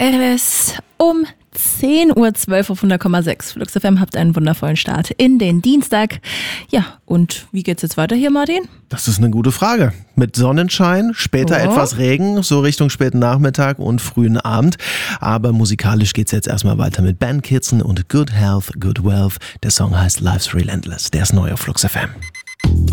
Es um 10:12 Uhr auf 100,6. Flux FM, habt einen wundervollen Start in den Dienstag. Ja, und wie geht's jetzt weiter hier, Martin? Das ist eine gute Frage. Mit Sonnenschein, später etwas Regen, so Richtung späten Nachmittag und frühen Abend. Aber musikalisch geht's jetzt erstmal weiter mit Ben Kitson und Good Health, Good Wealth. Der Song heißt Life's Relentless. Der ist neu auf Flux FM.